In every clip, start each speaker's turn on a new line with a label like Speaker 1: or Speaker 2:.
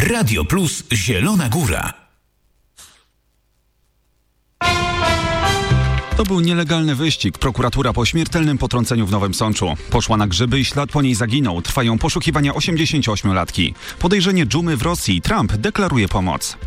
Speaker 1: Radio Plus Zielona Góra.
Speaker 2: To był nielegalny wyścig. Prokuratura po śmiertelnym potrąceniu w Nowym Sączu poszła na grzyby i ślad po niej zaginął. Trwają poszukiwania 88-latki. Podejrzenie dżumy w Rosji. Trump deklaruje pomoc.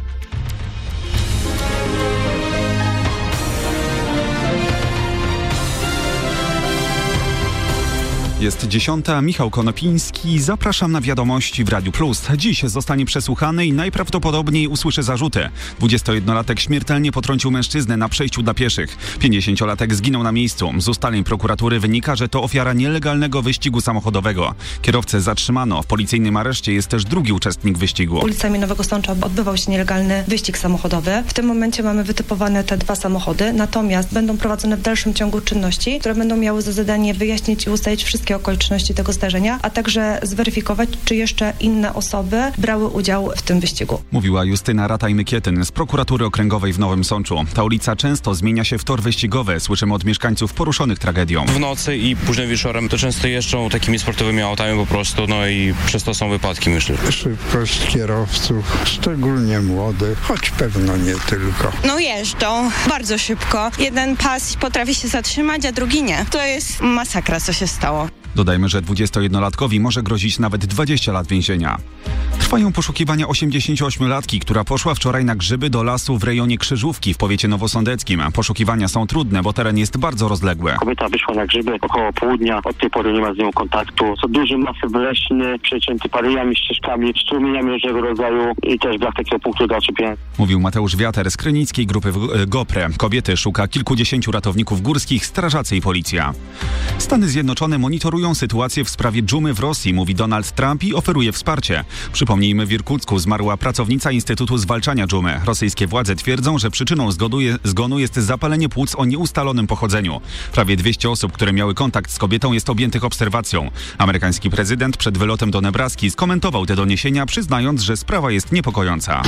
Speaker 2: Jest 10. Michał Konopiński. Zapraszam na wiadomości w Radiu Plus. Dziś zostanie przesłuchany i najprawdopodobniej usłyszy zarzuty. 21-latek śmiertelnie potrącił mężczyznę na przejściu dla pieszych. 50-latek zginął na miejscu. Z ustaleń prokuratury wynika, że to ofiara nielegalnego wyścigu samochodowego. Kierowcę zatrzymano. W policyjnym areszcie jest też drugi uczestnik wyścigu.
Speaker 3: Ulicami Nowego Sącza odbywał się nielegalny wyścig samochodowy. W tym momencie mamy wytypowane te dwa samochody, natomiast będą prowadzone w dalszym ciągu czynności, które będą miały za zadanie wyjaśnić i ustalić wszystkie okoliczności tego zdarzenia, a także zweryfikować, czy jeszcze inne osoby brały udział w tym wyścigu.
Speaker 2: Mówiła Justyna Rataj-Mykietyn z prokuratury okręgowej w Nowym Sączu. Ta ulica często zmienia się w tor wyścigowy. Słyszymy od mieszkańców poruszonych tragedią.
Speaker 4: W nocy i późnym wieczorem to często jeżdżą takimi sportowymi autami po prostu, no i przez to są wypadki, myślę.
Speaker 5: Szybkość kierowców, szczególnie młodych, choć pewno nie tylko.
Speaker 6: No jeżdżą bardzo szybko. Jeden pas potrafi się zatrzymać, a drugi nie. To jest masakra, co się stało.
Speaker 2: Dodajmy, że 21-latkowi może grozić nawet 20 lat więzienia. Trwają poszukiwania 88-latki, która poszła wczoraj na grzyby do lasu w rejonie Krzyżówki w powiecie nowosądeckim. Poszukiwania są trudne, bo teren jest bardzo rozległy.
Speaker 7: Kobieta wyszła na grzyby około południa, od tej pory nie ma z nią kontaktu. To duży masyw leśny, przecięty paryjami, ścieżkami, strumieniami różnego rodzaju i też brak takiego punktu do oczepienia.
Speaker 2: Mówił Mateusz Wiater z krynickiej grupy GoPre. Kobiety szuka kilkudziesięciu ratowników górskich, strażacy i policja. Stany Zjednoczone monitorują sytuację w sprawie dżumy w Rosji, mówi Donald Trump i oferuje wsparcie. Przypomnijmy, w Irkucku zmarła pracownica Instytutu Zwalczania Dżumy. Rosyjskie władze twierdzą, że przyczyną zgonu jest zapalenie płuc o nieustalonym pochodzeniu. Prawie 200 osób, które miały kontakt z kobietą, jest objętych obserwacją. Amerykański prezydent przed wylotem do Nebraski skomentował te doniesienia, przyznając, że sprawa jest niepokojąca.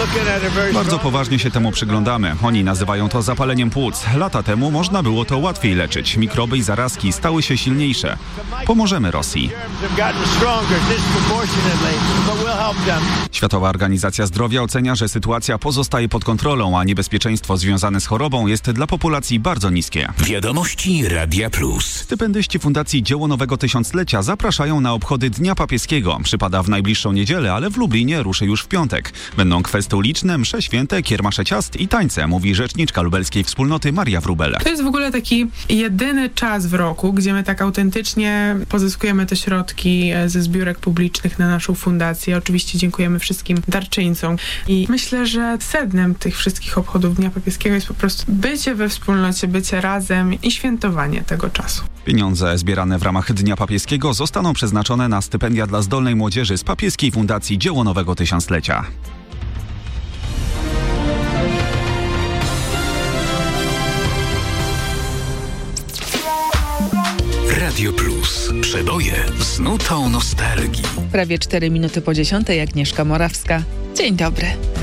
Speaker 2: Bardzo poważnie się temu przyglądamy. Oni nazywają to zapaleniem płuc. Lata temu można było to łatwiej leczyć. Mikroby i zarazki stały się silniejsze. Pomożemy Rosji. Światowa Organizacja Zdrowia ocenia, że sytuacja pozostaje pod kontrolą, a niebezpieczeństwo związane z chorobą jest dla populacji bardzo niskie.
Speaker 1: Wiadomości Radia Plus.
Speaker 2: Stypendyści Fundacji Dzieło Nowego Tysiąclecia zapraszają na obchody Dnia Papieskiego. Przypada w najbliższą niedzielę, ale w Lublinie ruszy już w piątek. Będą kwesty uliczne, msze święte, kiermasze ciast i tańce, mówi rzeczniczka lubelskiej wspólnoty Maria Wróbel.
Speaker 8: To jest w ogóle taki jedyny czas w roku, gdzie my tak autentycznie pozyskujemy te środki ze zbiórek publicznych na naszą fundację. Oczywiście dziękujemy wszystkim darczyńcom. I myślę, że sednem tych wszystkich obchodów Dnia Papieskiego jest po prostu bycie we wspólnocie, bycie razem i świętowanie tego czasu.
Speaker 2: Pieniądze zbierane w ramach Dnia Papieskiego zostaną przeznaczone na stypendia dla zdolnej młodzieży z Papieskiej Fundacji Dzieło Nowego Tysiąclecia.
Speaker 1: Radio Plus. Przeboje z nutą nostalgii.
Speaker 9: Prawie 4 minuty po 10:00, Agnieszka Morawska. Dzień dobry.